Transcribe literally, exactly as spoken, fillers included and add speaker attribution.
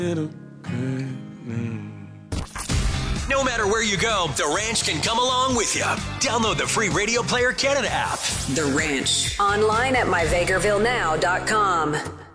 Speaker 1: No matter where you go, The Ranch can come along with you. Download the free Radio Player Canada app.
Speaker 2: The Ranch. Online at my vegreville now dot com.